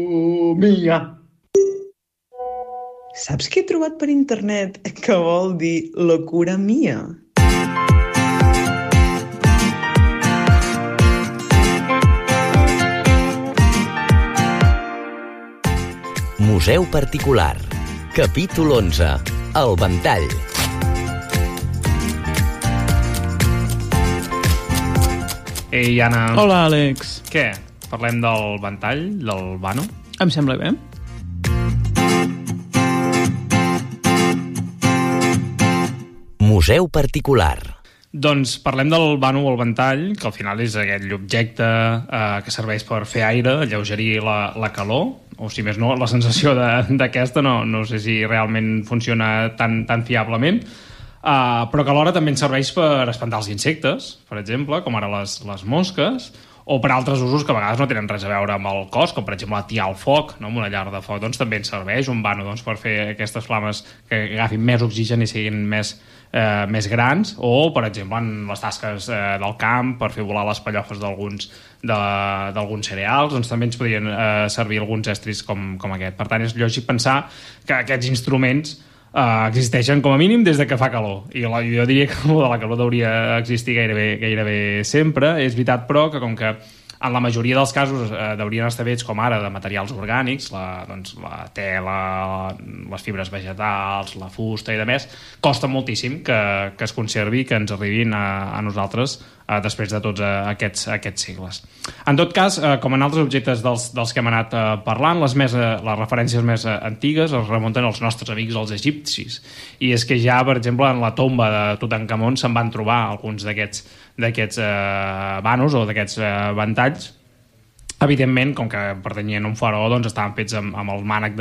Mia. Saps què he trobat per internet que vol dir locura mia? Museu particular. Capítol 11. El ventall. Ei, Anna. Hola, Àlex. Què? Parlem del ventall, del vano? Em sembla bé. Museu particular. Doncs parlem del vano o el ventall, que al final és aquell objecte que serveix per fer aire, alleugerir la calor, o si més no, la sensació d'aquesta no sé si realment funciona tan fiablement, però que alhora també ens serveix per espantar els insectes, per exemple, com ara les mosques, o per altres usos que a vegades no tenen res a veure amb el cos, com per exemple atiar el foc, no? Amb una llar de foc, doncs també ens serveix un vano per fer aquestes flames que agafin més oxigen i siguin més grans, o per exemple en les tasques del camp per fer volar les pallofes d'alguns cereals, doncs també ens podrien servir alguns estris com aquest. Per tant, és lògic pensar que aquests instruments existeixen com a mínim des de que fa calor, i jo diria que de la calor hauria existir gairebé sempre. És veritat, però, que com que en la majoria dels casos haurien estar fets com ara de materials orgànics, la tela, les fibres vegetals, la fusta i de més, costa moltíssim que es conservi, que ens arribin a nosaltres després de tots aquests segles. En tot cas, com en altres objectes dels que hem anat parlant, les referències més antigues es remunten als nostres amics, els egipcis. I és que ja, per exemple, en la tomba de Tutankamon se'n van trobar alguns d'aquests vanos o d'aquests ventalls. Evidentment, com que pertanyien a un faraó, doncs estaven fets amb el mànec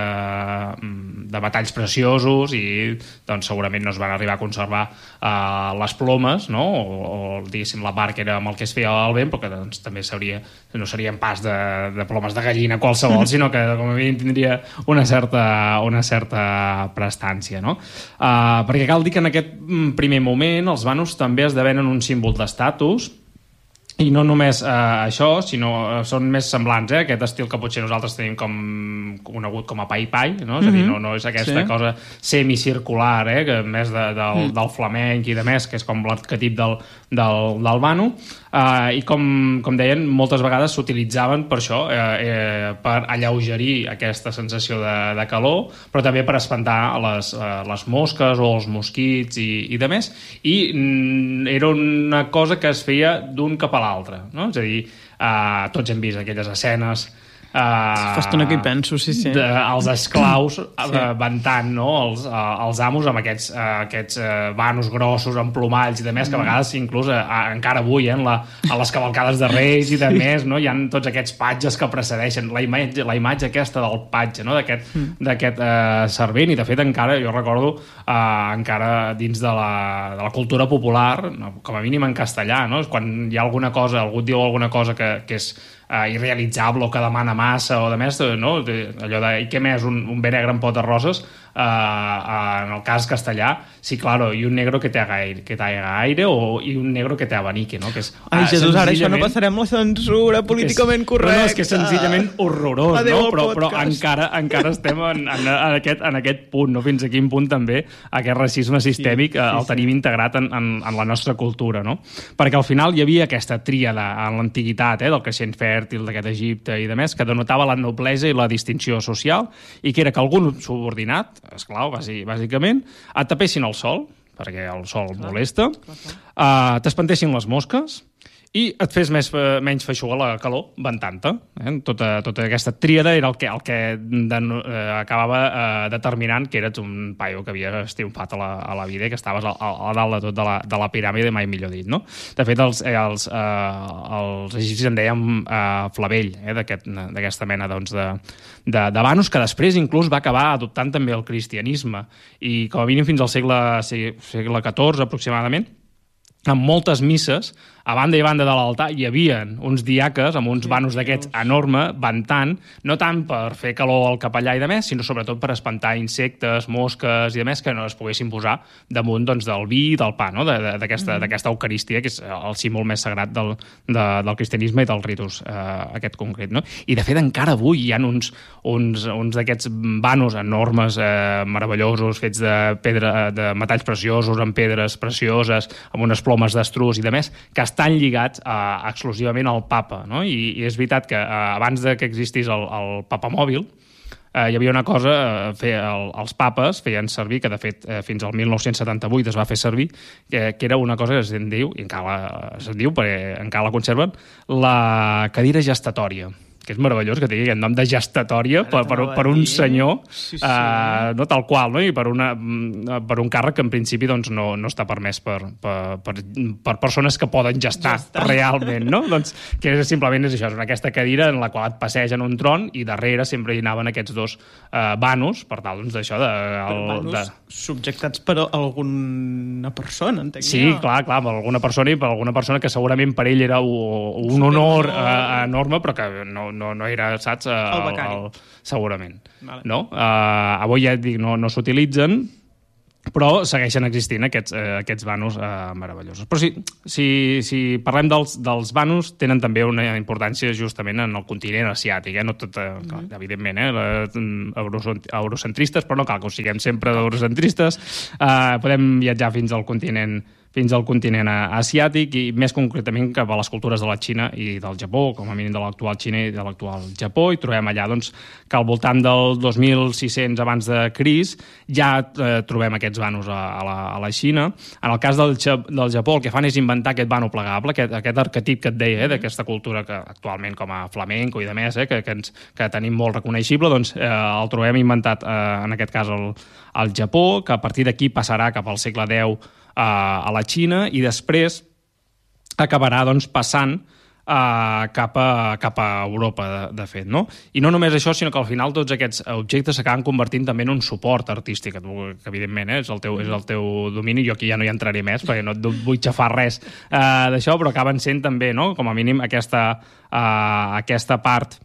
de metalls preciosos i doncs segurament no es van arribar a conservar les plomes, no? O diguéssim la part que era amb el que es feia el vent, però que doncs, també no serien pas de plomes de gallina qualsevol, sinó que com a mínim tindria una certa prestància, no? Perquè cal dir que en aquest primer moment els vanos també esdevenen un símbol d'estatus. I no només això, sinó són més semblants, aquest estil que potser nosaltres tenim conegut com a pai-pai, no? És a dir, no és aquesta cosa semicircular, que més del flamenc i de més, que és com l'arquetip del vano, i com deien, moltes vegades s'utilitzaven per això, per alleugerir aquesta sensació de calor, però també per espantar les mosques o els mosquits i de més, i era una cosa que es feia d'un cap a l'altre, no? És a dir, tots hem vist aquelles escenes fa estona que hi penso, sí. Els esclaus ventant, no? Els amos amb aquests vanos grossos, emplomalls i de més, que a vegades inclús encara avui a les cavalcades de Reis i de més, no? Hi ha tots aquests patges que precedeixen la imatge aquesta del patge, no? D'aquest servent, i de fet encara jo recordo encara dins de la cultura popular, com a mínim en castellà, no? Quan hi ha alguna cosa, algú diu alguna cosa que és irrealitzable o que demana massa o de més, no? Allò de, i què més, un bé negre en pot de roses, en el cas castellà, sí, claro, i un negro que te haga aire, i un negro que te abanique, no? Que és, ai, Jesús, ara això no passarem la censura políticament correcta. No, és que és senzillament horrorós, no? Però encara estem en aquest punt, no? Fins a quin punt també aquest racisme sistèmic el tenim integrat en la nostra cultura, no? Perquè al final hi havia aquesta tríada en l'antiguitat, del creixent fèrtil d'aquest Egipte i de més, que denotava la noblesa i la distinció social, i que era que algun subordinat, esclau, bàsicament, et tapessin el sol, perquè el sol molesta, t'espantessin les mosques i et fes menys feixuga la calor ventant-te. Tota aquesta tríada era el que acabava determinant que eres un paio que havia triomfat a la vida i que estaves a dalt de tot de la piràmide, mai millor dit, no? De fet, els egipcis en dèiem flavell, d'aquesta mena de vanos, que després inclús va acabar adoptant també el cristianisme, i com a mínim fins al segle XIV aproximadament, en moltes misses a banda i banda de l'altar hi havia uns diaques amb uns vanos d'aquests enormes, ventant, no tant per fer calor al capellà i de més, sinó sobretot per espantar insectes, mosques i de més que no es poguessin posar damunt doncs, del vi i del pa, no? D'aquesta eucaristia, que és el símbol més sagrat del cristianisme i del ritus aquest concret. No? I de fet encara avui hi ha uns d'aquests vanos enormes, meravellosos, fets de pedra, de metalls preciosos, amb pedres precioses, amb unes plomes d'estruç i de més, que estan lligats exclusivament al papa. No? I és veritat que abans que existís el papamòbil, hi havia una cosa, els papes feien servir, que de fet fins al 1978 es va fer servir, que era una cosa que se'n diu, i encara se'n diu perquè encara la conserven, la cadira gestatòria, que és meravellós que tingui aquest nom de gestatòria per un senyor, no tal qual, no? I per un càrrec que en principi doncs, no està permès per persones que poden gestar realment, no? Doncs, que simplement és això, és aquesta cadira en la qual et passegen un tron i darrere sempre hi anaven aquests dos vanos, per tal doncs, d'això vanos subjectats per alguna persona, entenc. Sí, clar, per alguna persona i per alguna persona que segurament per ell era un honor enorme, però que no era, saps? El becari. Segurament. Vale. No? Avui ja et dic, no s'utilitzen, però segueixen existint aquests vanos meravellosos. Però si parlem dels vanos, tenen també una importància justament en el continent asiàtic, no tot, clar, evidentment, eurocentristes, però no cal que ho siguem sempre eurocentristes. Podem viatjar fins al continent asiàtic i més concretament cap a les cultures de la Xina i del Japó, com a mínim de l'actual Xina i de l'actual Japó, i trobem allà doncs, que al voltant del 2600 abans de Crist ja trobem aquests vanos a la Xina. En el cas del Japó el que fan és inventar aquest vano plegable, aquest arquetip que et deia, d'aquesta cultura que actualment com a flamenco i de més, que tenim molt reconeixible, doncs el trobem inventat en aquest cas al Japó, que a partir d'aquí passarà cap al segle X a la Xina i després acabarà doncs, passant cap a Europa, de fet. No? I no només això, sinó que al final tots aquests objectes s'acaben convertint també en un suport artístic, que evidentment és el teu domini. Jo aquí ja no hi entraré més perquè no et vull xafar res d'això, però acaben sent també, no? Com a mínim, aquesta part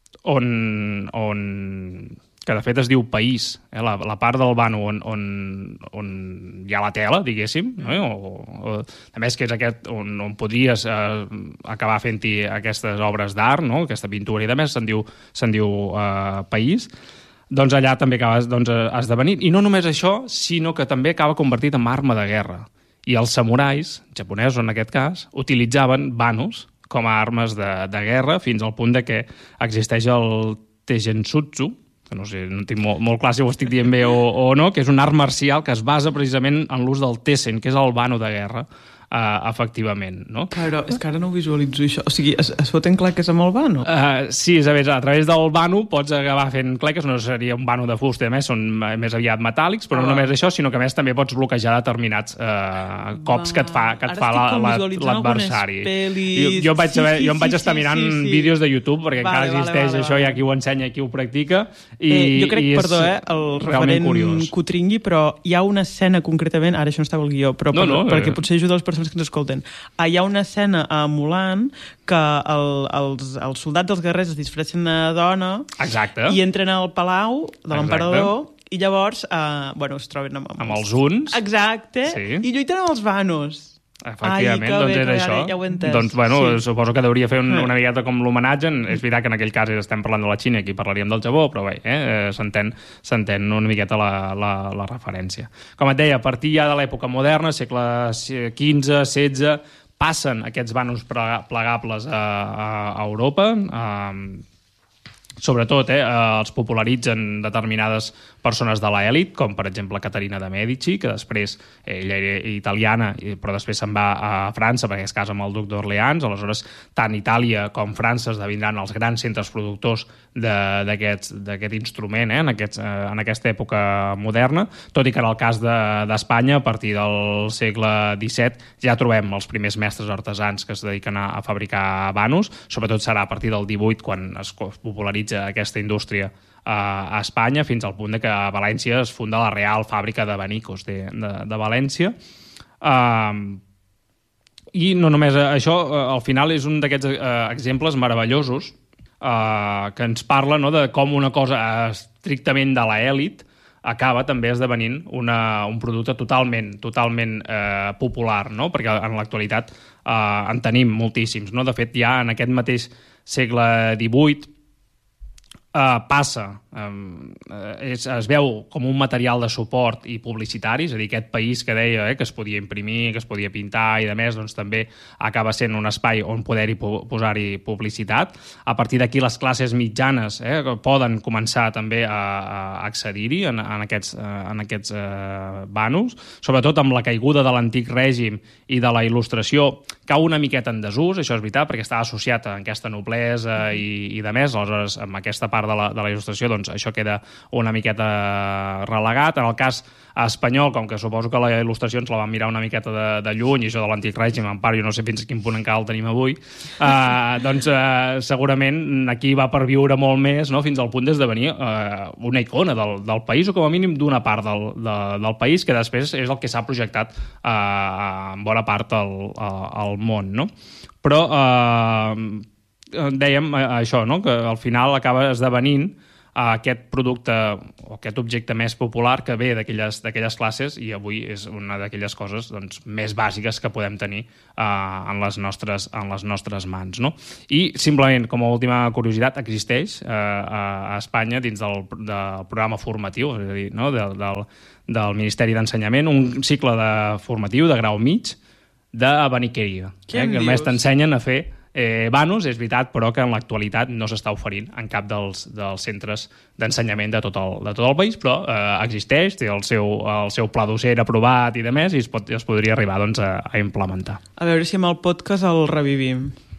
on que de fet es diu país, la part del vano on hi ha la tela, diguéssim, no? A més que és aquest on podries acabar fent-hi aquestes obres d'art, no? Aquesta pintura i de més, se'n diu país, doncs allà també acabes esdevenint. I no només això, sinó que també acaba convertit en arma de guerra. I els samurais, japonesos en aquest cas, utilitzaven vanos com a armes de guerra fins al punt de que existeix el Tegenshutsu, que no sé, no tinc molt clar si ho estic dient bé o no, que és un art marcial que es basa precisament en l'ús del Tessen, que és el vano de guerra, efectivament, no? Però és que ara no ho visualitzo, això. O sigui, es foten cleques amb el vano? Sí, és a través del vano pots acabar fent cleques, no seria un vano de fusta, a més són més aviat metàl·lics, però no només això, sinó que a més també pots bloquejar determinats cops que et fa l'adversari. Jo em vaig estar mirant vídeos de YouTube, perquè encara existeix això, hi ha qui ho ensenya i qui ho practica, jo crec, perdó, el referent que ho tringui, però hi ha una escena concretament, ara això no estava al guió, però perquè potser ajuda les persones que ens escolten. Hi ha una escena a Mulan que els soldats dels guerrers es disfressen de dona. Exacte. I entren al palau de l'emperador i llavors es troben amb els huns. Exacte. Sí. I lluiten amb els vanos. Efectivament, doncs era això. Ja ho he entès. Doncs, suposo que deuria fer una miqueta com l'homenatge. És veritat que en aquell cas estem parlant de la Xina, aquí parlaríem del Japó, però bé, s'entén una miqueta la referència. Com et deia, a partir ja de l'època moderna, segle XV, XVI, passen aquests vanos plegables a Europa, sobretot els popularitzen determinades persones de l'elit, com per exemple Caterina de Medici, que després, ella era italiana, però després se'n va a França perquè es casa amb el duc d'Orleans. Aleshores, tant Itàlia com França esdevindran els grans centres productors d'aquest instrument en aquesta època moderna, tot i que en el cas d'Espanya, a partir del segle XVII, ja trobem els primers mestres artesans que es dediquen a fabricar vanos. Sobretot serà a partir del XVIII quan es popularitza aquesta indústria a Espanya, fins al punt que a València es funda la Real Fàbrica de Vanicos de València. I no només això, al final és un d'aquests exemples meravellosos que ens parla, no, de com una cosa estrictament de l'elit acaba també esdevenint un producte totalment popular, no? Perquè en l'actualitat en tenim moltíssims, no? De fet, ja en aquest mateix segle XVIII passa, es veu com un material de suport i publicitari, és a dir, aquest país que deia que es podia imprimir, que es podia pintar i de més, doncs també acaba sent un espai on poder-hi posar-hi publicitat. A partir d'aquí les classes mitjanes poden començar també a accedir-hi en aquests banos, sobretot amb la caiguda de l'antic règim i de la il·lustració, cau una miqueta en desús, això és veritat, perquè està associat a aquesta noblesa i de més, aleshores amb aquesta part de la il·lustració, doncs això queda una miqueta relegat. En el cas espanyol, com que suposo que la il·lustració ens la van mirar una miqueta de lluny, i això de l'antic règim, en part, jo no sé fins a quin punt encara el tenim avui, doncs segurament aquí va perviure molt més, no?, fins al punt d'esdevenir una icona del país, o com a mínim d'una part del país, que després és el que s'ha projectat en bona part al món, no? Però dèiem això, no?, que al final acaba esdevenint aquest producte o aquest objecte més popular que ve d'aquelles classes, i avui és una d'aquelles coses doncs, més bàsiques que podem tenir en les nostres mans, no? I simplement, com a última curiositat, existeix a Espanya dins del programa formatiu, és a dir, no?, del Ministeri d'Ensenyament, un cicle formatiu de grau mig d'ebeniqueria, que només t'ensenyen a fer vanos, és veritat, però que en l'actualitat no s'està oferint en cap dels centres d'ensenyament de tot el país, però existeix, té el seu pla docent aprovat i de més, i es podria arribar doncs, a implementar. A veure si amb el podcast el revivim.